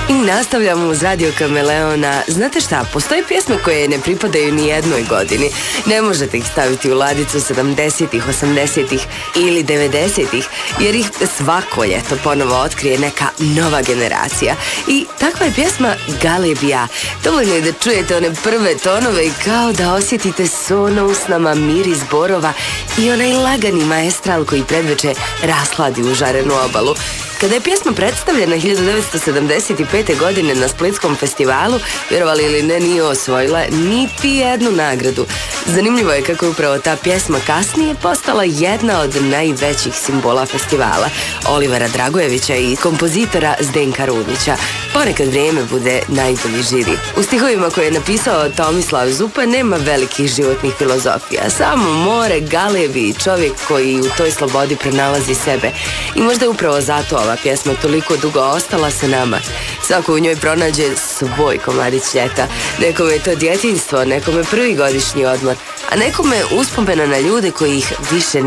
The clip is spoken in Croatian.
I nastavljamo uz Radio Kameleona. Znate šta, postoje pjesme koje ne pripadaju ni jednoj godini. Ne možete ih staviti u ladicu 70-ih, 80-ih ili 90-ih, jer ih svako ljeto ponovo otkrije neka nova generacija. I takva je pjesma Galebija. Dovoljno je da čujete one prve tonove i kao da osjetite son u usnama, miris borova i onaj lagani maestral koji predveče rasladi u žarenu obalu. Kada je pjesma predstavljena 1975. godine na Splitskom festivalu, vjerovali ili ne, nije osvojila niti jednu nagradu. Zanimljivo je kako je upravo ta pjesma kasnije postala jedna od najvećih simbola festivala, Olivera Dragojevića i kompozitora Zdenka Rudnića. Ponekad vrijeme bude najbolji žiri. U stihovima koje je napisao Tomislav Zupa nema velikih životnih filozofija, samo more, galebi i čovjek koji u toj slobodi pronalazi sebe. I možda je upravo zato ova pjesma toliko dugo ostala sa nama. Svako u njoj pronađe svoj komadić ljeta. Nekome je to djetinjstvo, nekome prvi godišnji odmor, a nekome uspomena na ljude koji ih više